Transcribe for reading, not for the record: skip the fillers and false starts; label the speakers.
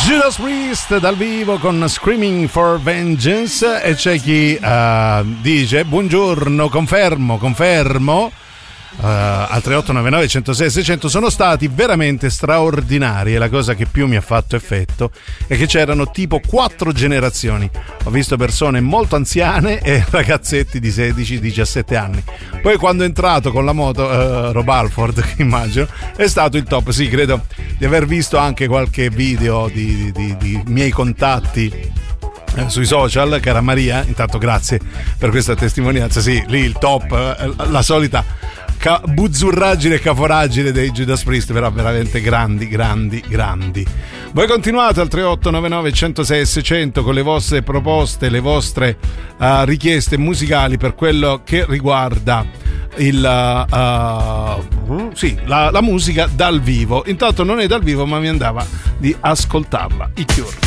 Speaker 1: Judas Priest dal vivo con Screaming for Vengeance, e c'è chi dice buongiorno, confermo. Al 3899 106 600 sono stati veramente straordinari, e la cosa che più mi ha fatto effetto è che c'erano tipo 4 generazioni. Ho visto persone molto anziane ragazzetti di 16-17 anni. Poi quando è entrato con la moto Rob Halford, che immagino è stato il top. Sì, credo di aver visto anche qualche video di miei contatti sui social. Cara Maria, intanto grazie per questa testimonianza. Sì, lì il top, la solita buzzurraggine e caforaggine dei Judas Priest, però veramente grandi. Voi continuate al 3899 106 600 con le vostre proposte, le vostre richieste musicali per quello che riguarda la musica dal vivo. Intanto non è dal vivo, ma mi andava di ascoltarla. I Cure.